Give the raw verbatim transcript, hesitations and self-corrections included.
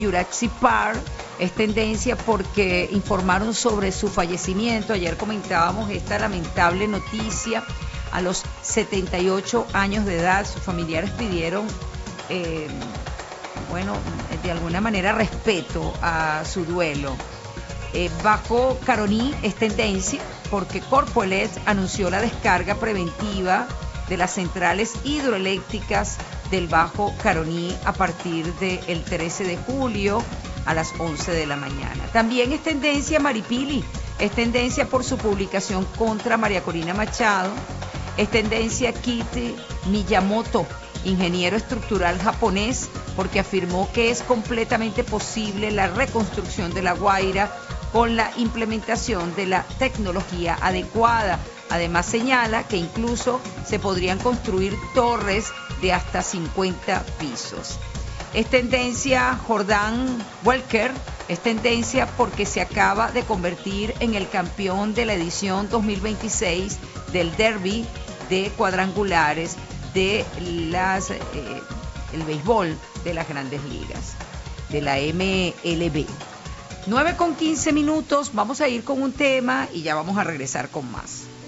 Jurassic Park es tendencia porque informaron sobre su fallecimiento. Ayer comentábamos esta lamentable noticia. A los setenta y ocho años de edad, sus familiares pidieron, eh, bueno, de alguna manera respeto a su duelo. Eh, bajo Caroní es tendencia porque Corpoelec anunció la descarga preventiva de las centrales hidroeléctricas del Bajo Caroní a partir del trece de julio a las once de la mañana. También es tendencia Maripili, es tendencia por su publicación contra María Corina Machado, es tendencia Kiichi Miyamoto, ingeniero estructural japonés, porque afirmó que es completamente posible la reconstrucción de La Guaira con la implementación de la tecnología adecuada. Además señala que incluso se podrían construir torres de hasta cincuenta pisos. Es tendencia Jordan Welker, es tendencia porque se acaba de convertir en el campeón de la edición dos mil veintiséis del Derby de cuadrangulares de las eh, el béisbol de las Grandes Ligas, de la M L B. nueve con quince minutos, vamos a ir con un tema y ya vamos a regresar con más.